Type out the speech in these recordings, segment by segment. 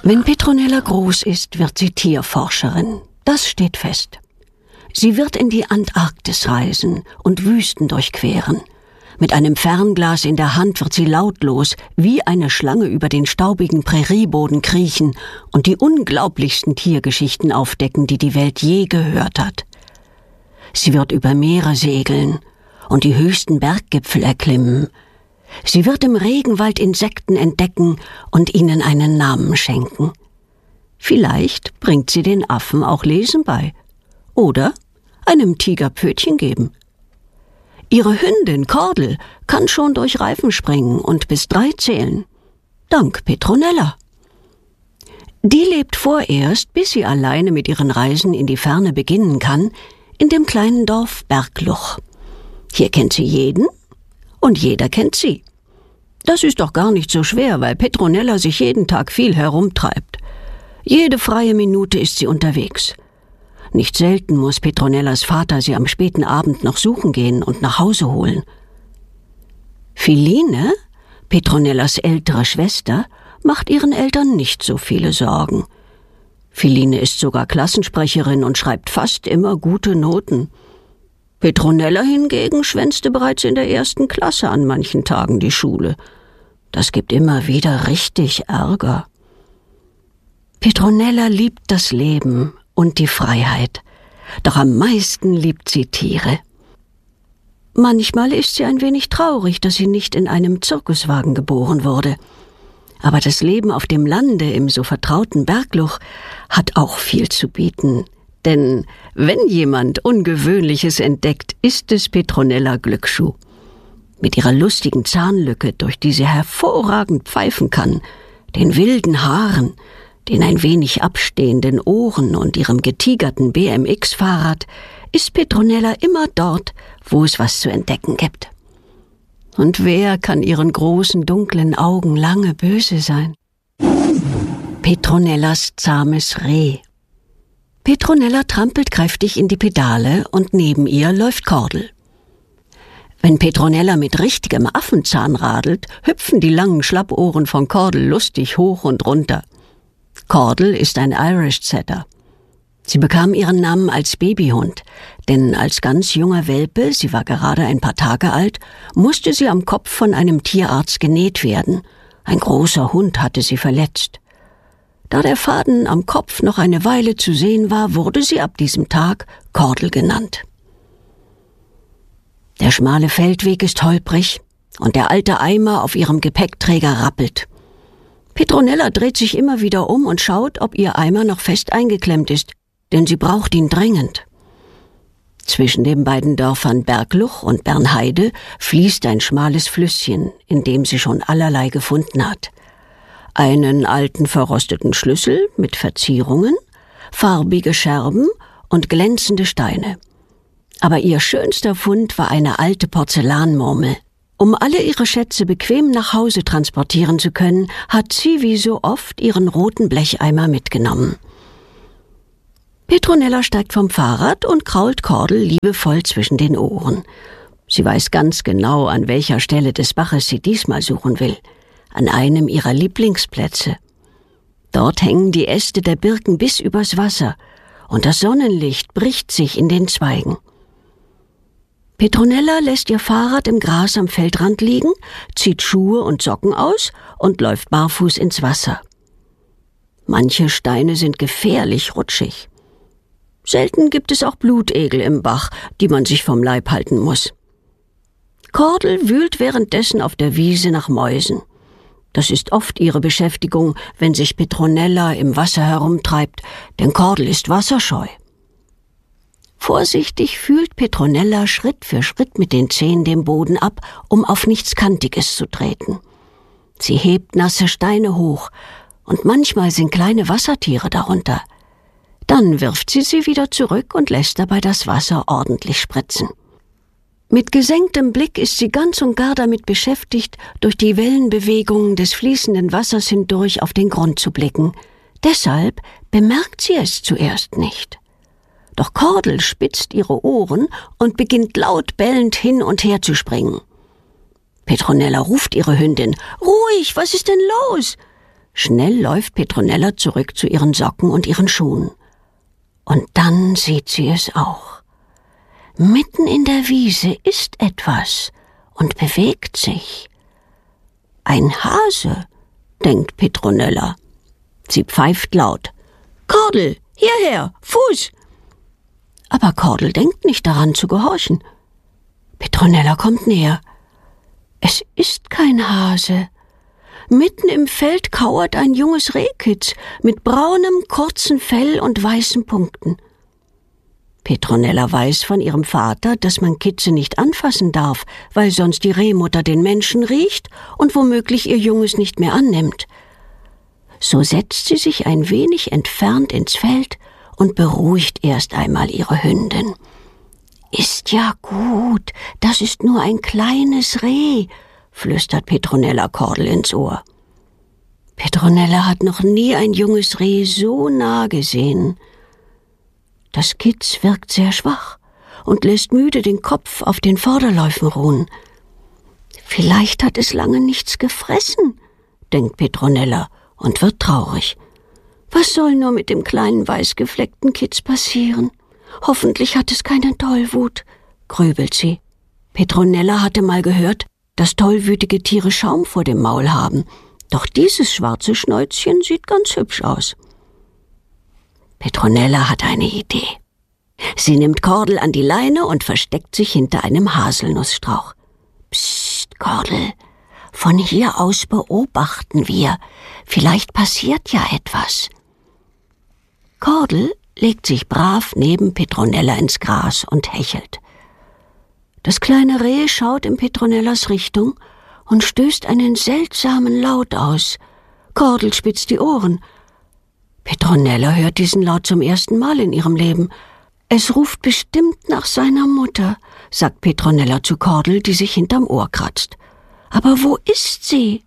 Wenn Petronella groß ist, wird sie Tierforscherin. Das steht fest. Sie wird in die Antarktis reisen und Wüsten durchqueren. Mit einem Fernglas in der Hand wird sie lautlos wie eine Schlange über den staubigen Prärieboden kriechen und die unglaublichsten Tiergeschichten aufdecken, die die Welt je gehört hat. Sie wird über Meere segeln und die höchsten Berggipfel erklimmen. Sie wird im Regenwald Insekten entdecken und ihnen einen Namen schenken. Vielleicht bringt sie den Affen auch Lesen bei. Oder einem Tiger Pfötchen geben. Ihre Hündin Kordel kann schon durch Reifen springen und bis 3 zählen. Dank Petronella. Die lebt vorerst, bis sie alleine mit ihren Reisen in die Ferne beginnen kann, in dem kleinen Dorf Bergluch. Hier kennt sie jeden und jeder kennt sie. Das ist doch gar nicht so schwer, weil Petronella sich jeden Tag viel herumtreibt. Jede freie Minute ist sie unterwegs. Nicht selten muss Petronellas Vater sie am späten Abend noch suchen gehen und nach Hause holen. Philine, Petronellas ältere Schwester, macht ihren Eltern nicht so viele Sorgen. Philine ist sogar Klassensprecherin und schreibt fast immer gute Noten. Petronella hingegen schwänzte bereits in der 1. Klasse an manchen Tagen die Schule. Das gibt immer wieder richtig Ärger. Petronella liebt das Leben und die Freiheit. Doch am meisten liebt sie Tiere. Manchmal ist sie ein wenig traurig, dass sie nicht in einem Zirkuswagen geboren wurde. Aber das Leben auf dem Lande im so vertrauten Bergluch hat auch viel zu bieten. Denn wenn jemand Ungewöhnliches entdeckt, ist es Petronella Glücksschuh. Mit ihrer lustigen Zahnlücke, durch die sie hervorragend pfeifen kann, den wilden Haaren, den ein wenig abstehenden Ohren und ihrem getigerten BMX-Fahrrad ist Petronella immer dort, wo es was zu entdecken gibt. Und wer kann ihren großen, dunklen Augen lange böse sein? Petronellas zahmes Reh. Petronella trampelt kräftig in die Pedale und neben ihr läuft Kordel. Wenn Petronella mit richtigem Affenzahn radelt, hüpfen die langen Schlappohren von Kordel lustig hoch und runter. Kordel ist ein Irish Setter. Sie bekam ihren Namen als Babyhund, denn als ganz junger Welpe, sie war gerade ein paar Tage alt, musste sie am Kopf von einem Tierarzt genäht werden. Ein großer Hund hatte sie verletzt. Da der Faden am Kopf noch eine Weile zu sehen war, wurde sie ab diesem Tag Kordel genannt. Der schmale Feldweg ist holprig und der alte Eimer auf ihrem Gepäckträger rappelt. Petronella dreht sich immer wieder um und schaut, ob ihr Eimer noch fest eingeklemmt ist, denn sie braucht ihn dringend. Zwischen den beiden Dörfern Bergluch und Bernheide fließt ein schmales Flüsschen, in dem sie schon allerlei gefunden hat. Einen alten verrosteten Schlüssel mit Verzierungen, farbige Scherben und glänzende Steine. Aber ihr schönster Fund war eine alte Porzellanmurmel. Um alle ihre Schätze bequem nach Hause transportieren zu können, hat sie wie so oft ihren roten Blecheimer mitgenommen. Petronella steigt vom Fahrrad und krault Kordel liebevoll zwischen den Ohren. Sie weiß ganz genau, an welcher Stelle des Baches sie diesmal suchen will. An einem ihrer Lieblingsplätze. Dort hängen die Äste der Birken bis übers Wasser und das Sonnenlicht bricht sich in den Zweigen. Petronella lässt ihr Fahrrad im Gras am Feldrand liegen, zieht Schuhe und Socken aus und läuft barfuß ins Wasser. Manche Steine sind gefährlich rutschig. Selten gibt es auch Blutegel im Bach, die man sich vom Leib halten muss. Kordel wühlt währenddessen auf der Wiese nach Mäusen. Das ist oft ihre Beschäftigung, wenn sich Petronella im Wasser herumtreibt, denn Kordel ist wasserscheu. Vorsichtig fühlt Petronella Schritt für Schritt mit den Zehen den Boden ab, um auf nichts Kantiges zu treten. Sie hebt nasse Steine hoch und manchmal sind kleine Wassertiere darunter. Dann wirft sie wieder zurück und lässt dabei das Wasser ordentlich spritzen. Mit gesenktem Blick ist sie ganz und gar damit beschäftigt, durch die Wellenbewegungen des fließenden Wassers hindurch auf den Grund zu blicken. Deshalb bemerkt sie es zuerst nicht. Doch Kordel spitzt ihre Ohren und beginnt laut bellend hin und her zu springen. Petronella ruft ihre Hündin. »Ruhig, was ist denn los?« Schnell läuft Petronella zurück zu ihren Socken und ihren Schuhen. Und dann sieht sie es auch. Mitten in der Wiese ist etwas und bewegt sich. Ein Hase, denkt Petronella. Sie pfeift laut. »Kordel, hierher, Fuß!« Aber Kordel denkt nicht daran zu gehorchen. Petronella kommt näher. Es ist kein Hase. Mitten im Feld kauert ein junges Rehkitz mit braunem, kurzen Fell und weißen Punkten. Petronella weiß von ihrem Vater, dass man Kitze nicht anfassen darf, weil sonst die Rehmutter den Menschen riecht und womöglich ihr Junges nicht mehr annimmt. So setzt sie sich ein wenig entfernt ins Feld und beruhigt erst einmal ihre Hündin. »Ist ja gut, das ist nur ein kleines Reh«, flüstert Petronella Kordel ins Ohr. Petronella hat noch nie ein junges Reh so nah gesehen. Das Kitz wirkt sehr schwach und lässt müde den Kopf auf den Vorderläufen ruhen. Vielleicht hat es lange nichts gefressen, denkt Petronella und wird traurig. Was soll nur mit dem kleinen weißgefleckten Kitz passieren? Hoffentlich hat es keine Tollwut, grübelt sie. Petronella hatte mal gehört, dass tollwütige Tiere Schaum vor dem Maul haben. Doch dieses schwarze Schnäuzchen sieht ganz hübsch aus. Petronella hat eine Idee. Sie nimmt Kordel an die Leine und versteckt sich hinter einem Haselnussstrauch. »Psst, Kordel, von hier aus beobachten wir. Vielleicht passiert ja etwas.« Kordel legt sich brav neben Petronella ins Gras und hechelt. Das kleine Reh schaut in Petronellas Richtung und stößt einen seltsamen Laut aus. Kordel spitzt die Ohren. Petronella hört diesen Laut zum ersten Mal in ihrem Leben. »Es ruft bestimmt nach seiner Mutter«, sagt Petronella zu Kordel, die sich hinterm Ohr kratzt. »Aber wo ist sie?«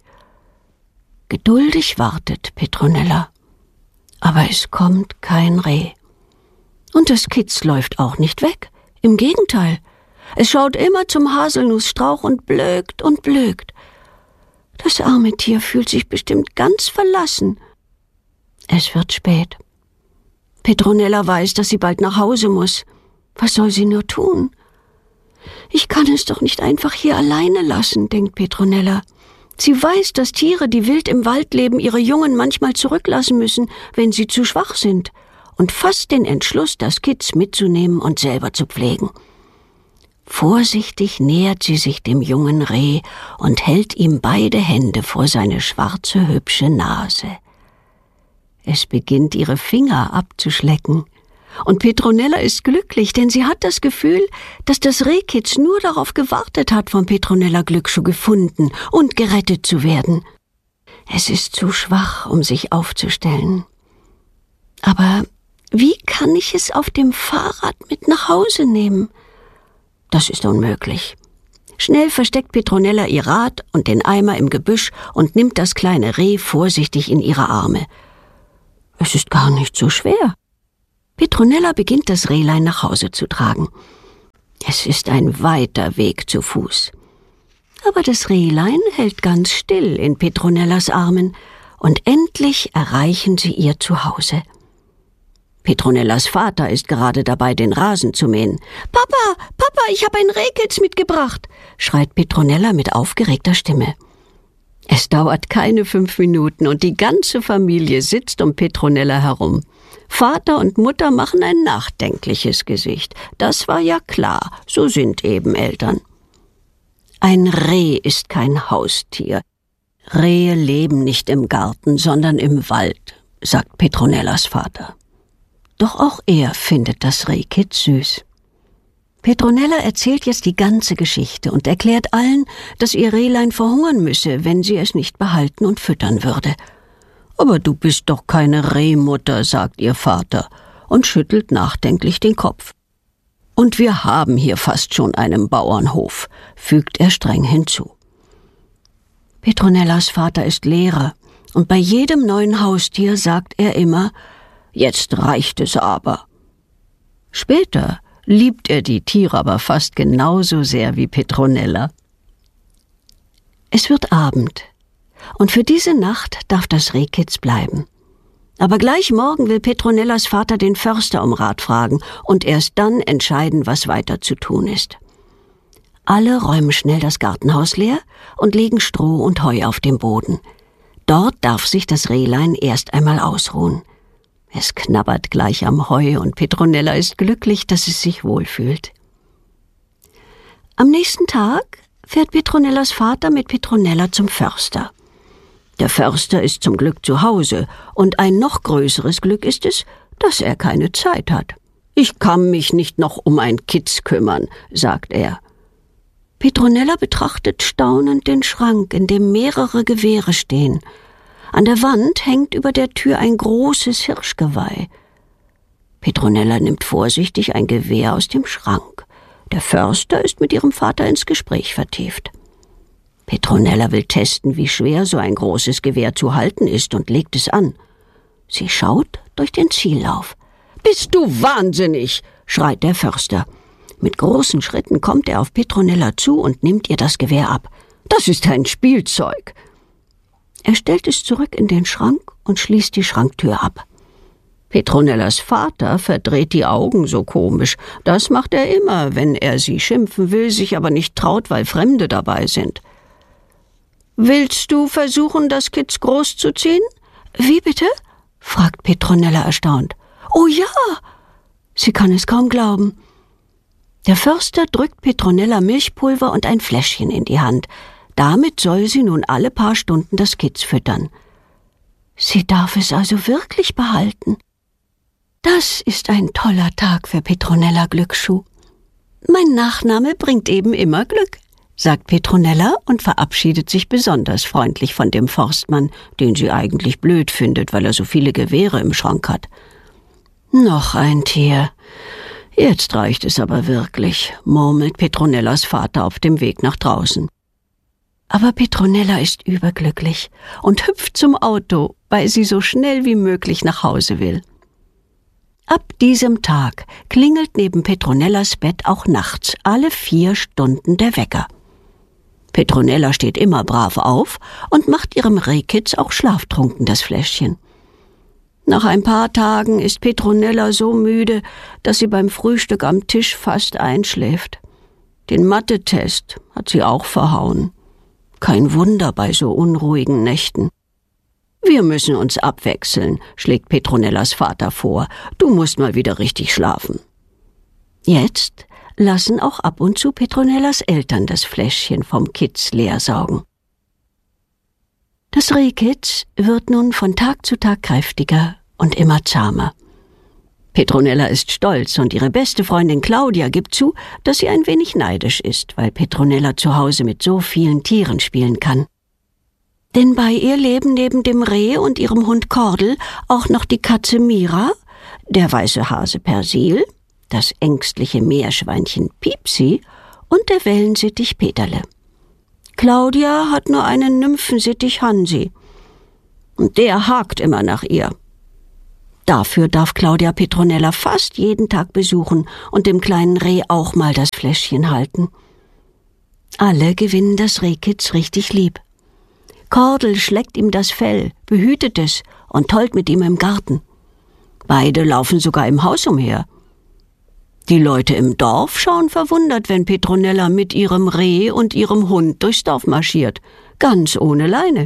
Geduldig wartet Petronella. Aber es kommt kein Reh. Und das Kitz läuft auch nicht weg. Im Gegenteil. Es schaut immer zum Haselnussstrauch und blökt und blökt. Das arme Tier fühlt sich bestimmt ganz verlassen. Es wird spät. Petronella weiß, dass sie bald nach Hause muss. Was soll sie nur tun? Ich kann es doch nicht einfach hier alleine lassen, denkt Petronella. Sie weiß, dass Tiere, die wild im Wald leben, ihre Jungen manchmal zurücklassen müssen, wenn sie zu schwach sind, und fasst den Entschluss, das Kitz mitzunehmen und selber zu pflegen. Vorsichtig nähert sie sich dem jungen Reh und hält ihm beide Hände vor seine schwarze, hübsche Nase. Es beginnt, ihre Finger abzuschlecken. Und Petronella ist glücklich, denn sie hat das Gefühl, dass das Rehkitz nur darauf gewartet hat, von Petronella Glücksschuh gefunden und gerettet zu werden. Es ist zu schwach, um sich aufzustellen. Aber wie kann ich es auf dem Fahrrad mit nach Hause nehmen? Das ist unmöglich. Schnell versteckt Petronella ihr Rad und den Eimer im Gebüsch und nimmt das kleine Reh vorsichtig in ihre Arme. Es ist gar nicht so schwer. Petronella beginnt, das Rehlein nach Hause zu tragen. Es ist ein weiter Weg zu Fuß. Aber das Rehlein hält ganz still in Petronellas Armen und endlich erreichen sie ihr Zuhause. Petronellas Vater ist gerade dabei, den Rasen zu mähen. »Papa, Papa, ich habe ein Rehkitz mitgebracht«, schreit Petronella mit aufgeregter Stimme. Es dauert keine 5 Minuten und die ganze Familie sitzt um Petronella herum. Vater und Mutter machen ein nachdenkliches Gesicht. Das war ja klar, so sind eben Eltern. Ein Reh ist kein Haustier. Rehe leben nicht im Garten, sondern im Wald, sagt Petronellas Vater. Doch auch er findet das Rehkitz süß. Petronella erzählt jetzt die ganze Geschichte und erklärt allen, dass ihr Rehlein verhungern müsse, wenn sie es nicht behalten und füttern würde. »Aber du bist doch keine Rehmutter«, sagt ihr Vater und schüttelt nachdenklich den Kopf. »Und wir haben hier fast schon einen Bauernhof«, fügt er streng hinzu. Petronellas Vater ist Lehrer und bei jedem neuen Haustier sagt er immer: »Jetzt reicht es aber.« Später liebt er die Tiere aber fast genauso sehr wie Petronella. Es wird Abend und für diese Nacht darf das Rehkitz bleiben. Aber gleich morgen will Petronellas Vater den Förster um Rat fragen und erst dann entscheiden, was weiter zu tun ist. Alle räumen schnell das Gartenhaus leer und legen Stroh und Heu auf den Boden. Dort darf sich das Rehlein erst einmal ausruhen. Es knabbert gleich am Heu und Petronella ist glücklich, dass es sich wohlfühlt. Am nächsten Tag fährt Petronellas Vater mit Petronella zum Förster. Der Förster ist zum Glück zu Hause, und ein noch größeres Glück ist es, dass er keine Zeit hat. »Ich kann mich nicht noch um ein Kitz kümmern«, sagt er. Petronella betrachtet staunend den Schrank, in dem mehrere Gewehre stehen. An der Wand hängt über der Tür ein großes Hirschgeweih. Petronella nimmt vorsichtig ein Gewehr aus dem Schrank. Der Förster ist mit ihrem Vater ins Gespräch vertieft. Petronella will testen, wie schwer so ein großes Gewehr zu halten ist, und legt es an. Sie schaut durch den Ziellauf. »Bist du wahnsinnig?«, schreit der Förster. Mit großen Schritten kommt er auf Petronella zu und nimmt ihr das Gewehr ab. »Das ist ein Spielzeug.« Er stellt es zurück in den Schrank und schließt die Schranktür ab. Petronellas Vater verdreht die Augen so komisch. Das macht er immer, wenn er sie schimpfen will, sich aber nicht traut, weil Fremde dabei sind. »Willst du versuchen, das Kitz großzuziehen?« »Wie bitte?« fragt Petronella erstaunt. »Oh ja!« Sie kann es kaum glauben. Der Förster drückt Petronella Milchpulver und ein Fläschchen in die Hand. Damit soll sie nun alle paar Stunden das Kitz füttern. Sie darf es also wirklich behalten. Das ist ein toller Tag für Petronella Glücksschuh. »Mein Nachname bringt eben immer Glück«, sagt Petronella und verabschiedet sich besonders freundlich von dem Forstmann, den sie eigentlich blöd findet, weil er so viele Gewehre im Schrank hat. »Noch ein Tier. Jetzt reicht es aber wirklich«, murmelt Petronellas Vater auf dem Weg nach draußen. Aber Petronella ist überglücklich und hüpft zum Auto, weil sie so schnell wie möglich nach Hause will. Ab diesem Tag klingelt neben Petronellas Bett auch nachts alle 4 Stunden der Wecker. Petronella steht immer brav auf und macht ihrem Rehkitz auch schlaftrunken das Fläschchen. Nach ein paar Tagen ist Petronella so müde, dass sie beim Frühstück am Tisch fast einschläft. Den Mathe-Test hat sie auch verhauen. Kein Wunder bei so unruhigen Nächten. »Wir müssen uns abwechseln«, schlägt Petronellas Vater vor. »Du musst mal wieder richtig schlafen.« Jetzt lassen auch ab und zu Petronellas Eltern das Fläschchen vom Kitz leer saugen. Das Rehkitz wird nun von Tag zu Tag kräftiger und immer zahmer. Petronella ist stolz und ihre beste Freundin Claudia gibt zu, dass sie ein wenig neidisch ist, weil Petronella zu Hause mit so vielen Tieren spielen kann. Denn bei ihr leben neben dem Reh und ihrem Hund Kordel auch noch die Katze Mira, der weiße Hase Persil, das ängstliche Meerschweinchen Piepsi und der Wellensittich Peterle. Claudia hat nur einen Nymphensittich Hansi. Und der hakt immer nach ihr. Dafür darf Claudia Petronella fast jeden Tag besuchen und dem kleinen Reh auch mal das Fläschchen halten. Alle gewinnen das Rehkitz richtig lieb. Kordel schleckt ihm das Fell, behütet es und tollt mit ihm im Garten. Beide laufen sogar im Haus umher. Die Leute im Dorf schauen verwundert, wenn Petronella mit ihrem Reh und ihrem Hund durchs Dorf marschiert, ganz ohne Leine.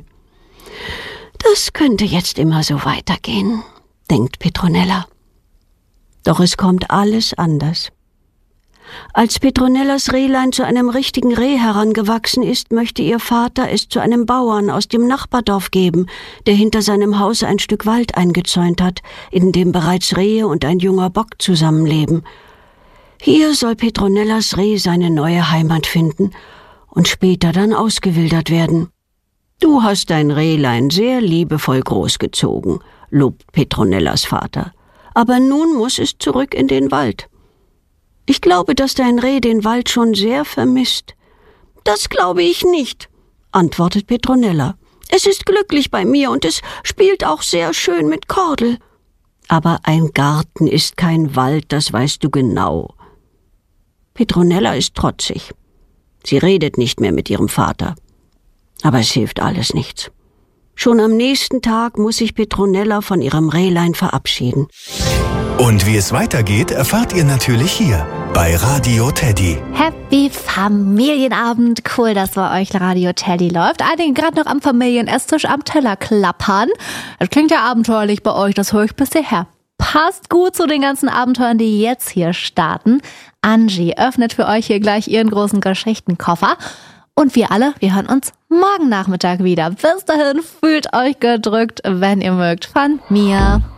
Das könnte jetzt immer so weitergehen, denkt Petronella. Doch es kommt alles anders. Als Petronellas Rehlein zu einem richtigen Reh herangewachsen ist, möchte ihr Vater es zu einem Bauern aus dem Nachbardorf geben, der hinter seinem Haus ein Stück Wald eingezäunt hat, in dem bereits Rehe und ein junger Bock zusammenleben. Hier soll Petronellas Reh seine neue Heimat finden und später dann ausgewildert werden. »Du hast dein Rehlein sehr liebevoll großgezogen«, lobt Petronellas Vater. »Aber nun muss es zurück in den Wald.« »Ich glaube, dass dein Reh den Wald schon sehr vermisst.« »Das glaube ich nicht«, antwortet Petronella. »Es ist glücklich bei mir und es spielt auch sehr schön mit Kordel.« »Aber ein Garten ist kein Wald, das weißt du genau.« Petronella ist trotzig. Sie redet nicht mehr mit ihrem Vater. Aber es hilft alles nichts. Schon am nächsten Tag muss sich Petronella von ihrem Rehlein verabschieden. Und wie es weitergeht, erfahrt ihr natürlich hier bei Radio Teddy. Happy Familienabend. Cool, dass bei euch Radio Teddy läuft. Einige gerade noch am Familienesstisch am Teller klappern. Das klingt ja abenteuerlich bei euch, das höre ich bis hierher. Passt gut zu den ganzen Abenteuern, die jetzt hier starten. Angie öffnet für euch hier gleich ihren großen Geschichtenkoffer. Und wir alle, wir hören uns morgen Nachmittag wieder. Bis dahin, fühlt euch gedrückt, wenn ihr mögt, von mir.